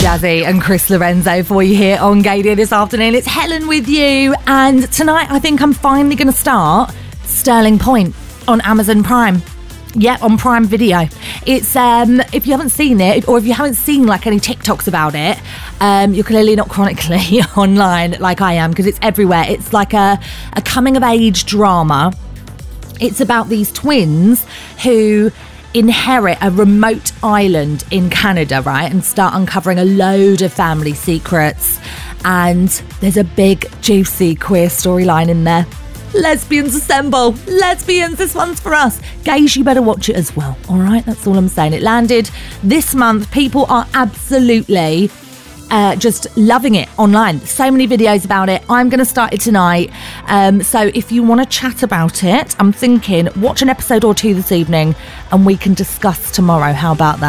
Jazzy and Chris Lorenzo for you here on Gaydia this afternoon. It's Helen with you, and tonight I think I'm finally going to start Sterling Point on Amazon Prime. Yep, on Prime Video. It's if you haven't seen it, or if you haven't seen like any TikToks about it, you're clearly not chronically online like I am, because it's everywhere. It's like a coming of age drama. It's about these twins who inherit a remote island in Canada, right, and start uncovering a load of family secrets. And there's a big juicy queer storyline in there. Lesbians assemble. Lesbians, this one's for us. Gays, you better watch it as well. All right, that's all I'm saying. It landed this month. People are absolutely just loving it online. So many videos about it. I'm going to start it tonight. So if you want to chat about it, I'm thinking watch an episode or two this evening and we can discuss tomorrow. How about that?